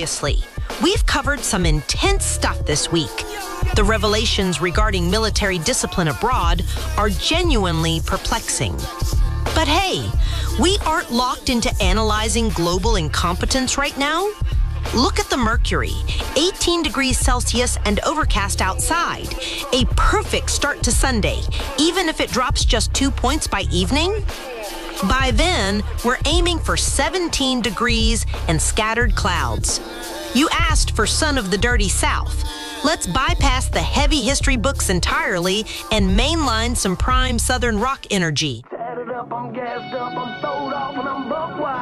Seriously, we've covered some intense stuff this week. The revelations regarding military discipline abroad are genuinely perplexing. But hey, we aren't locked into analyzing global incompetence right now. Look at the mercury, 18 degrees Celsius and overcast outside. A perfect start to Sunday, even if it drops just 2 points by evening. By then, we're aiming for 17 degrees and scattered clouds. You asked for Son of the Dirty South. Let's bypass the heavy history books entirely and mainline some prime Southern rock energy. I'm gassed up, I'm sold off, and I'm buck wild.